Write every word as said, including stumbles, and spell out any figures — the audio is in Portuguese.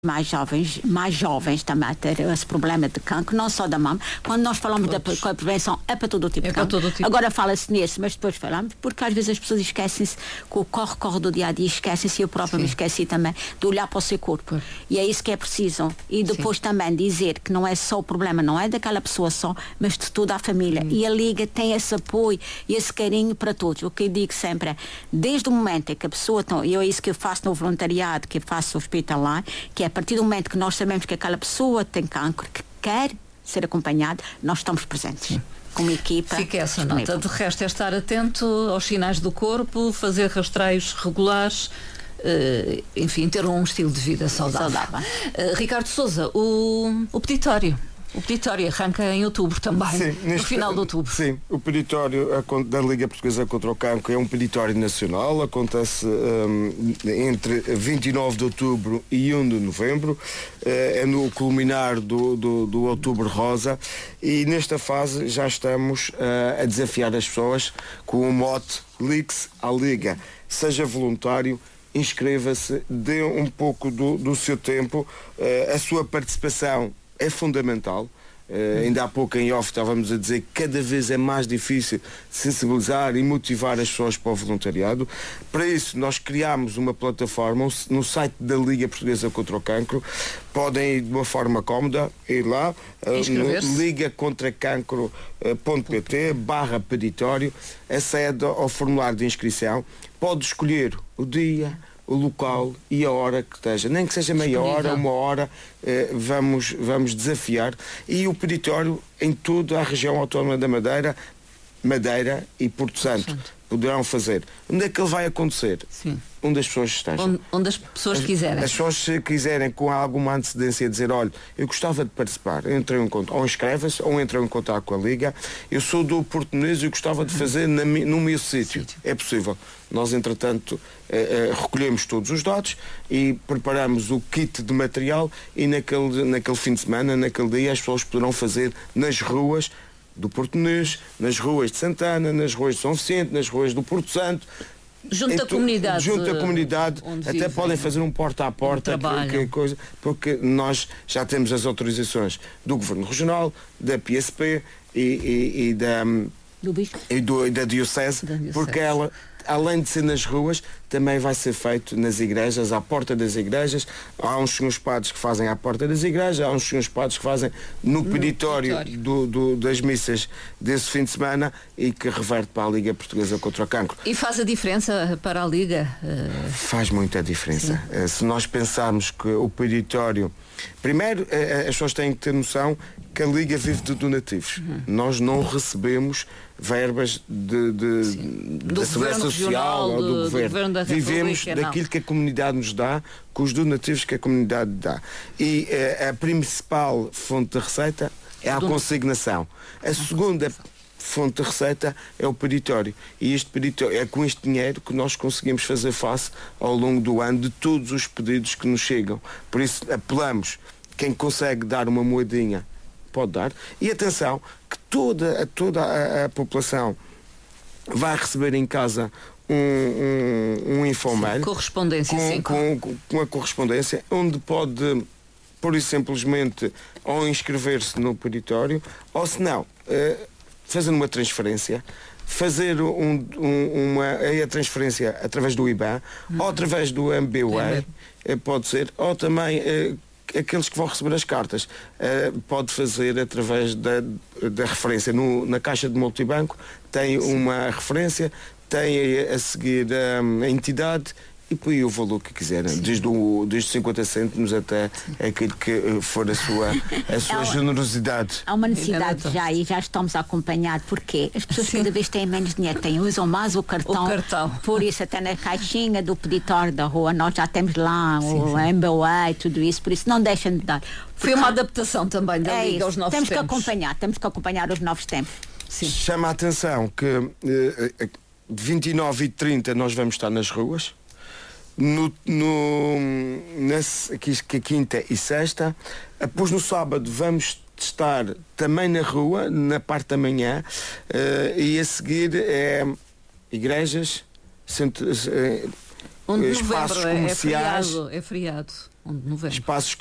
mais jovens, mais jovens também a ter esse problema de cancro, não só da mama. Quando nós falamos da prevenção, é para todo o tipo é de cancro. Tipo. Agora fala-se nisso, mas depois falamos, porque às vezes as pessoas esquecem-se que o corre-corre do dia-a-dia, esquecem-se, e eu própria me esqueci também, de olhar para o seu corpo. Por. E é isso que é preciso. E depois Sim. também dizer que não é só o problema, não é daquela pessoa só, mas de toda a família. Sim. E a Liga tem esse apoio e esse carinho para todos. O que eu digo sempre é, desde o momento em que a pessoa, e é isso que eu faço no voluntariado, que eu faço hospitalar, que é a partir do momento que nós sabemos que aquela pessoa tem cancro, que quer ser acompanhada, nós estamos presentes. Sim. Como equipa. Fica essa nota. De resto é estar atento aos sinais do corpo, fazer rastreios regulares, uh, enfim, ter um estilo de vida saudável. saudável. Uh, Ricardo Sousa, o, o peditório. O peditório arranca em outubro também, sim, no neste, final de outubro. Sim, o peditório da Liga Portuguesa contra o Cancro é um peditório nacional, acontece um, entre vinte e nove de outubro e um de novembro, uh, é no culminar do, do, do Outubro Rosa, e nesta fase já estamos uh, a desafiar as pessoas com o mote Ligue-se à Liga, seja voluntário, inscreva-se, dê um pouco do, do seu tempo, uh, a sua participação é fundamental. Uh, ainda há pouco em off estávamos a dizer que cada vez é mais difícil sensibilizar e motivar as pessoas para o voluntariado. Para isso nós criámos uma plataforma no site da Liga Portuguesa contra o Cancro. Podem ir de uma forma cómoda, ir lá, uh, liga contra cancro ponto pt barra peditório, acede ao formulário de inscrição, pode escolher o dia, o local e a hora que esteja, nem que seja meia hora, uma hora, eh, vamos, vamos desafiar. E o peditório em toda a região autónoma da Madeira, Madeira e Porto Santo, poderão fazer. Onde é que ele vai acontecer? Sim. Onde as pessoas estejam. Onde, onde as pessoas as, quiserem. As pessoas, se quiserem, com alguma antecedência, dizer, olha, eu gostava de participar, entrem em contato, ou inscrevem-se, ou entrem em contato com a Liga, eu sou do Português e gostava de fazer na, no meu sítio. É possível. Nós, entretanto, eh, eh, recolhemos todos os dados e preparamos o kit de material, e naquele, naquele fim de semana, naquele dia, as pessoas poderão fazer nas ruas do Português, nas ruas de Santana, nas ruas de São Vicente, nas ruas do Porto Santo. Junto à comunidade. Junto à comunidade, até vivem, podem fazer um porta a porta, um que, que coisa, porque nós já temos as autorizações do Governo Regional, da P S P e, e, e da, do Bispo. E, do, e da Diocese, da Diocese, porque ela, além de ser nas ruas, também vai ser feito nas igrejas, à porta das igrejas. Há uns senhores padres que fazem à porta das igrejas, há uns senhores padres que fazem no, no peditório, peditório. Do, do, das missas desse fim de semana, e que reverte para a Liga Portuguesa contra o Cancro. E faz a diferença para a Liga? Uh... Faz muita diferença. Uh, se nós pensarmos que o peditório... Primeiro, uh, as pessoas têm que ter noção que a Liga vive de donativos. Uhum. Nós não recebemos verbas de, de, da Segurança Social ou do, do Governo. Do governo da Vivemos República, daquilo não. que a comunidade nos dá, com os donativos que a comunidade dá. E uh, a principal fonte de receita é a do... consignação. A segunda fonte de receita é o peditório. E este peditório, é com este dinheiro que nós conseguimos fazer face ao longo do ano de todos os pedidos que nos chegam. Por isso apelamos, quem consegue dar uma moedinha pode dar. E atenção, que toda, toda a, a população vai receber em casa um, um, um infomail. Correspondência, com, sim. Com, com, com a correspondência, onde pode, por isso simplesmente, ou inscrever-se no peditório, ou se não, uh, fazer uma transferência, fazer um, um, uma, a transferência através do I B A N, uhum. ou através do M B W A, é. pode ser, ou também uh, aqueles que vão receber as cartas, uh, pode fazer através da, da referência no, na caixa de multibanco, tem Sim. uma referência, tem a, a seguir um, a entidade, e põe o valor que quiserem, desde, o, desde cinquenta cêntimos até aquilo que for a sua, a sua generosidade. Há uma necessidade já, e já estamos a acompanhar, porque as pessoas Sim. cada vez têm menos dinheiro, têm, usam mais o cartão, o cartão. Por isso até na caixinha do peditório da rua nós já temos lá sim, o M B W A e tudo isso, por isso não deixem de dar. Foi uma adaptação também da é Liga aos novos temos tempos. Que acompanhar, temos que acompanhar os novos tempos. Sim. Chama a atenção que eh, vinte e nove e trinta nós vamos estar nas ruas. No, no, nesse, aqui, que quinta e sexta, depois no sábado vamos estar também na rua, na parte da manhã, uh, e a seguir é igrejas, centro, uh, onde espaços novembro, comerciais. É feriado, é feriado. um de novembro. Espaços